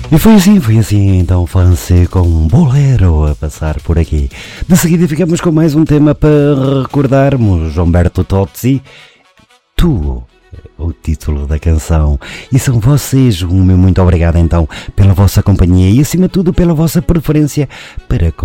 E foi assim, então Fancy com um bolero a passar por aqui. De seguida ficamos com mais um tema para recordarmos Humberto Tozzi, Tu, o título da canção. E são vocês, o meu muito obrigado então pela vossa companhia e acima de tudo pela vossa preferência para